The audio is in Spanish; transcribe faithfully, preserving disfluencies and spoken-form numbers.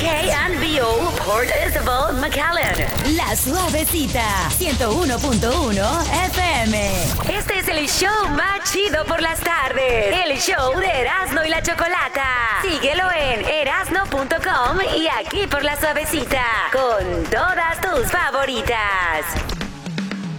K and B O, Port Isabel, McAllen. La Suavecita, ciento uno punto uno F M. Este es el show más chido por las tardes. El show de Erasmo y la Chocolata. Síguelo en erasno punto com y aquí por La Suavecita. Con todas tus favoritas.